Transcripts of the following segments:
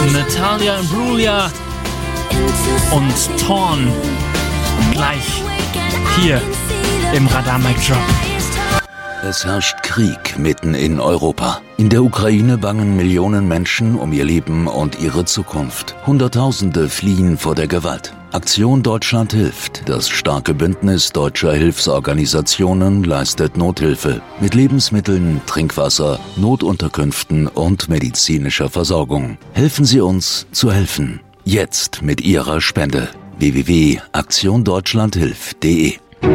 Natalia Imbruglia und Torn gleich hier im Radar Mic Drop. Es herrscht Krieg mitten in Europa. In der Ukraine bangen Millionen Menschen um ihr Leben und ihre Zukunft. Hunderttausende fliehen vor der Gewalt. Aktion Deutschland hilft. Das starke Bündnis deutscher Hilfsorganisationen leistet Nothilfe mit Lebensmitteln, Trinkwasser, Notunterkünften und medizinischer Versorgung. Helfen Sie uns zu helfen. Jetzt mit Ihrer Spende. www.aktiondeutschlandhilft.de.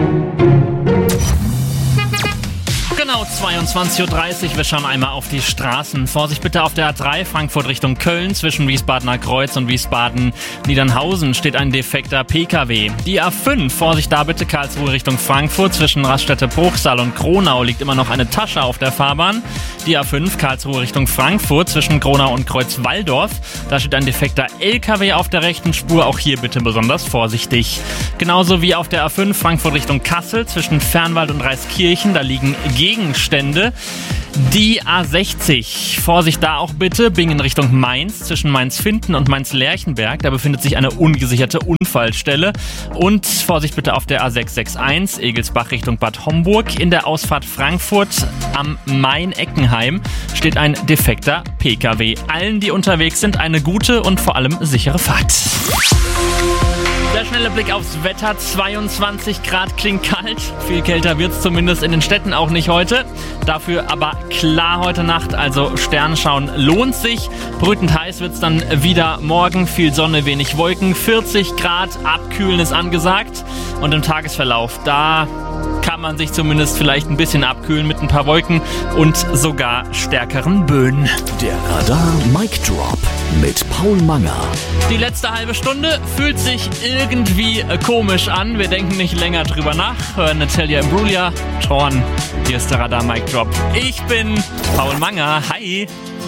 Genau 22.30 Uhr, wir schauen einmal auf die Straßen. Vorsicht bitte auf der A3 Frankfurt Richtung Köln. Zwischen Wiesbadener Kreuz und Wiesbaden-Niedernhausen steht ein defekter PKW. Die A5, Vorsicht da bitte Karlsruhe Richtung Frankfurt. Zwischen Raststätte-Bruchsal und Kronau liegt immer noch eine Tasche auf der Fahrbahn. Die A5 Karlsruhe Richtung Frankfurt zwischen Kronau und Kreuzwaldorf. Da steht ein defekter LKW auf der rechten Spur. Auch hier bitte besonders vorsichtig. Genauso wie auf der A5 Frankfurt Richtung Kassel zwischen Fernwald und Reiskirchen. Da liegen Gegenstände. Die A60, Vorsicht da auch bitte, Bingen Richtung Mainz, zwischen Mainz-Finden und Mainz-Lerchenberg, da befindet sich eine ungesicherte Unfallstelle. Und Vorsicht bitte auf der A661, Egelsbach Richtung Bad Homburg, in der Ausfahrt Frankfurt am Main-Eckenheim steht ein defekter PKW. Allen, die unterwegs sind, eine gute und vor allem sichere Fahrt. Der schnelle Blick aufs Wetter, 22 Grad klingt kalt, viel kälter wird's zumindest in den Städten auch nicht heute. Dafür aber klar heute Nacht, also Sternenschauen lohnt sich. Brütend heiß wird's dann wieder morgen, viel Sonne, wenig Wolken, 40 Grad, abkühlen ist angesagt. Und im Tagesverlauf, da kann man sich zumindest vielleicht ein bisschen abkühlen mit ein paar Wolken und sogar stärkeren Böen. Der Radar Mic Drop mit Paul Manger. Die letzte halbe Stunde fühlt sich irgendwie komisch an. Wir denken nicht länger drüber nach. Hören Natalia Imbruglia, Torn. Hier ist der Radar Mic Drop. Ich bin Paul Manger. Hi.